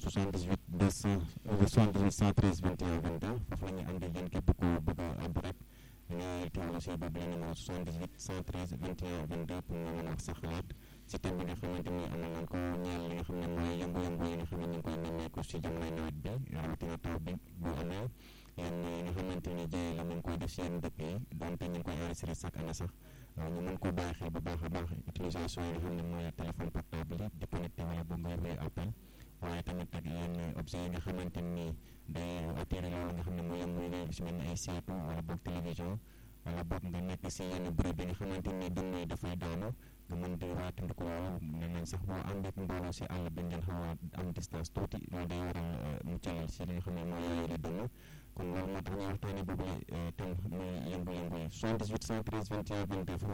78 200 78 113 21 22 foofu la ñuy ànd ak yéen képp ku bëgg a àddu rek ñu teewlu si boobu la numéro 78 113 21 22 pour nga mën a wax sa xalaat si thème bi nga xamante ni amal nañ ko ñeel li nga xam ne mooy yëngu-yëngu yi nga xam ne ñu ngi koy nemmeeku si jamonoy nawet bi rawatina taw bi bu amee yéen ñi nga xamante ni jëye la ñu ngi koy def si yenn dëkk yi donte ñu ngi koy enregistré chaque année sax ñu mën ko bàyyi xel bu baax a baax utilisation yi nga xam ne mooy téléphone portable yi di connecté wala boog ngay wéy appel waaye tamit ak yenn objet yi nga xamante ni day attiré loolu nga xam ne mooy yëngu yi si mel ni ay seetu wala boog télévision wala boog nga nekk si yenn bërëb yi nga xamante ni dënn yi dafay daanu nga mën di waatandiku loolu ne nañ sax boo ànd ak mbooloo si àll bi ngeen xaw a am distance tuuti loolu day waral muccal si li nga xam ne mooy yooyu la dënn kon loolu moo tax ñuy waxtaanee boobu tam muy yëngu-yëngu yi 78 113 21 22